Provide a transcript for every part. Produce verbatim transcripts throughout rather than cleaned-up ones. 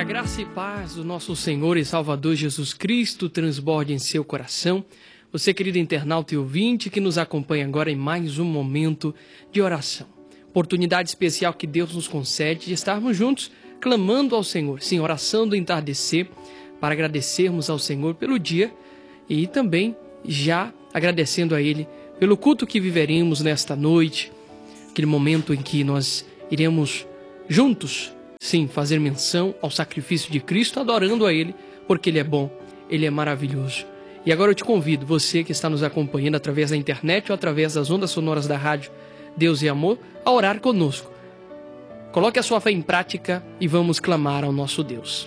a graça e paz do nosso Senhor e Salvador Jesus Cristo transborde em seu coração. Você, querido internauta e ouvinte, que nos acompanha agora em mais um momento de oração. Oportunidade especial que Deus nos concede de estarmos juntos, clamando ao Senhor. Sim, oração do entardecer, para agradecermos ao Senhor pelo dia e também já agradecendo a Ele pelo culto que viveremos nesta noite, aquele momento em que nós iremos juntos, sim, fazer menção ao sacrifício de Cristo, adorando a Ele, porque Ele é bom, Ele é maravilhoso. E agora eu te convido, você que está nos acompanhando através da internet ou através das ondas sonoras da rádio Deus e Amor, a orar conosco. Coloque a sua fé em prática e vamos clamar ao nosso Deus.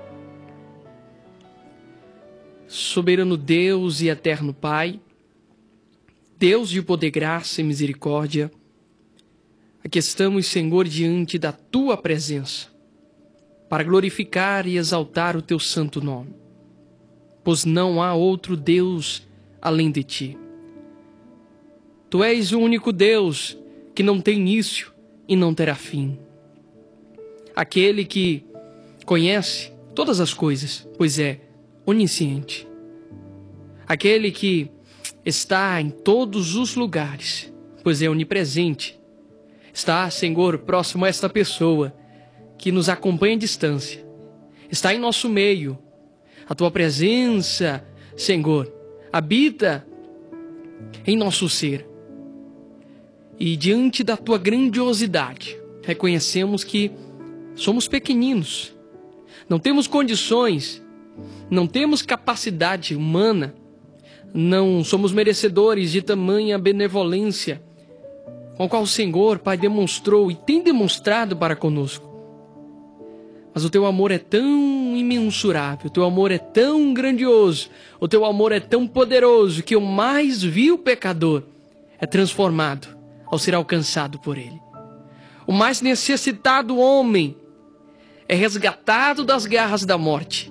Soberano Deus e eterno Pai, Deus de poder, graça e misericórdia, aqui estamos, Senhor, diante da Tua presença, para glorificar e exaltar o Teu santo nome, pois não há outro Deus além de Ti. Tu és o único Deus que não tem início e não terá fim. Aquele que conhece todas as coisas, pois é onisciente. Aquele que está em todos os lugares, pois é onipresente. Está, Senhor, próximo a esta pessoa que nos acompanha à distância. Está em nosso meio. A Tua presença, Senhor, habita em nosso ser. E diante da Tua grandiosidade, reconhecemos que somos pequeninos. Não temos condições, não temos capacidade humana, não somos merecedores de tamanha benevolência com a qual o Senhor, Pai, demonstrou e tem demonstrado para conosco. Mas o Teu amor é tão imensurável, o Teu amor é tão grandioso, o Teu amor é tão poderoso que o mais vil pecador é transformado ao ser alcançado por Ele. O mais necessitado homem é resgatado das garras da morte.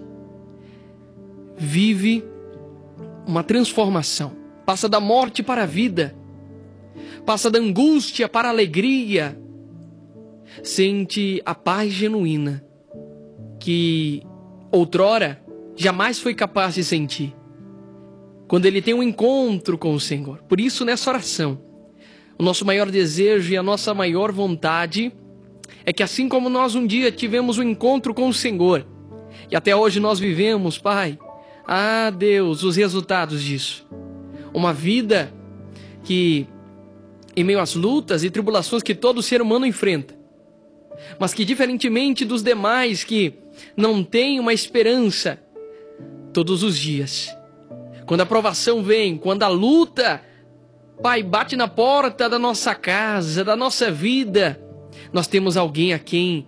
Vive uma transformação, passa da morte para a vida, passa da angústia para a alegria, sente a paz genuína que outrora jamais foi capaz de sentir, quando ele tem um encontro com o Senhor. Por isso, nessa oração, o nosso maior desejo e a nossa maior vontade é que, assim como nós um dia tivemos um encontro com o Senhor, e até hoje nós vivemos, Pai, ah Deus, os resultados disso, uma vida que, em meio às lutas e tribulações que todo ser humano enfrenta, mas que, diferentemente dos demais que não têm uma esperança, todos os dias, quando a provação vem, quando a luta, Pai, bate na porta da nossa casa, da nossa vida, nós temos alguém a quem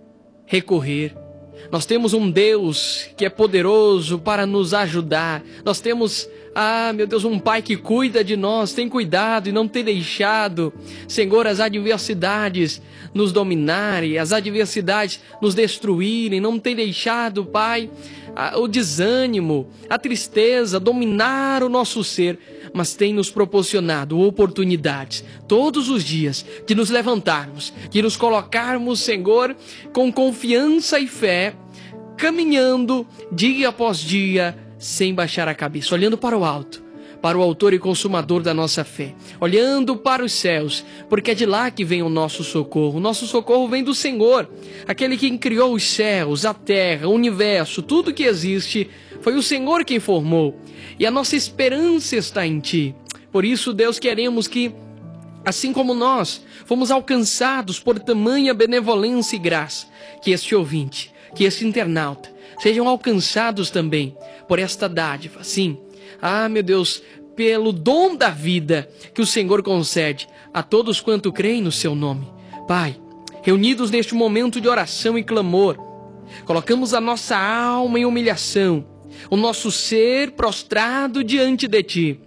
recorrer. Nós temos um Deus que é poderoso para nos ajudar. Nós temos, ah, meu Deus, um Pai que cuida de nós, tem cuidado e não tem deixado, Senhor, as adversidades nos dominarem, as adversidades nos destruírem, não tem deixado, Pai, o desânimo, a tristeza dominar o nosso ser, mas tem nos proporcionado oportunidades todos os dias de nos levantarmos, de nos colocarmos, Senhor, com confiança e fé, caminhando dia após dia, sem baixar a cabeça, olhando para o alto, para o autor e consumador da nossa fé, olhando para os céus, porque é de lá que vem o nosso socorro. O nosso socorro vem do Senhor, aquele que criou os céus, a terra, o universo, tudo que existe, foi o Senhor quem formou, e a nossa esperança está em Ti. Por isso, Deus, queremos que, assim como nós fomos alcançados por tamanha benevolência e graça, que este ouvinte, que este internauta, sejam alcançados também por esta dádiva, sim, ah, meu Deus, pelo dom da vida que o Senhor concede a todos quanto creem no Seu nome. Pai, reunidos neste momento de oração e clamor, colocamos a nossa alma em humilhação, o nosso ser prostrado diante de Ti,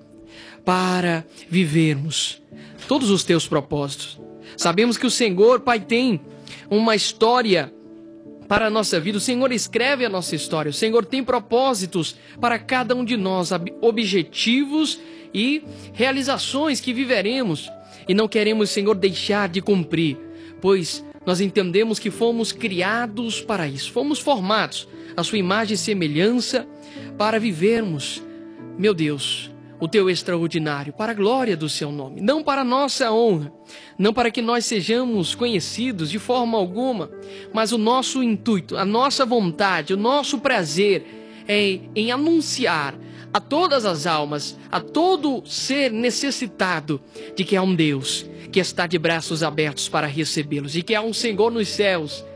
para vivermos todos os Teus propósitos. Sabemos que o Senhor, Pai, tem uma história para a nossa vida. O Senhor escreve a nossa história. O Senhor tem propósitos para cada um de nós, objetivos e realizações que viveremos. E não queremos, Senhor, deixar de cumprir, pois nós entendemos que fomos criados para isso, fomos formados à sua imagem e semelhança para vivermos, meu Deus, o teu extraordinário, para a glória do seu nome, não para a nossa honra, não para que nós sejamos conhecidos de forma alguma, mas o nosso intuito, a nossa vontade, o nosso prazer é em anunciar a todas as almas, a todo ser necessitado de que há um Deus que está de braços abertos para recebê-los e que há um Senhor nos céus